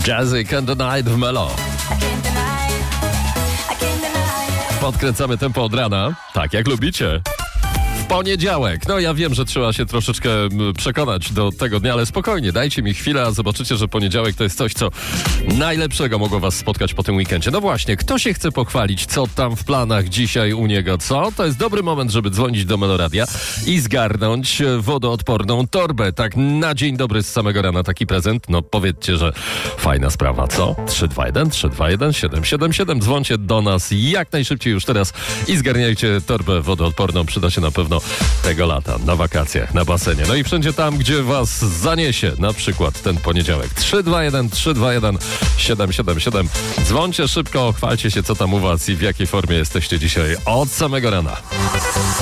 Jazzy Can't Deny w Melo. Podkręcamy tempo od rana, tak jak lubicie. W poniedziałek. No ja wiem, że trzeba się troszeczkę przekonać do tego dnia, ale spokojnie, dajcie mi chwilę, a zobaczycie, że poniedziałek to jest coś, co najlepszego mogło was spotkać po tym weekendzie. No właśnie, kto się chce pochwalić, co tam w planach dzisiaj u niego, co? To jest dobry moment, żeby dzwonić do Meloradia i zgarnąć wodoodporną torbę. Tak na dzień dobry z samego rana taki prezent. No powiedzcie, że fajna sprawa, co? 321 777. Dzwońcie do nas jak najszybciej już teraz i zgarniajcie torbę wodoodporną. Przyda się na pewno tego lata, na wakacjach, na basenie. No i wszędzie tam, gdzie was zaniesie, na przykład ten poniedziałek. 321 777. Dzwońcie szybko, chwalcie się, co tam u was i w jakiej formie jesteście dzisiaj od samego rana.